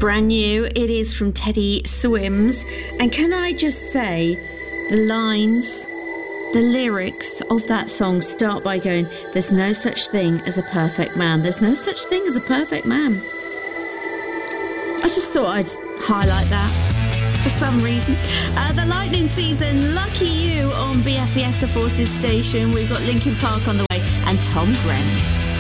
brand new. It is from Teddy Swims. And can I just say, the lines, the lyrics of that song start by going, there's no such thing as a perfect man. There's no such thing as a perfect man. I just thought I'd highlight that for some reason. The Lightning Season, Lucky You on BFBS The Forces station. We've got Linkin Park on the way and Tom Grennan.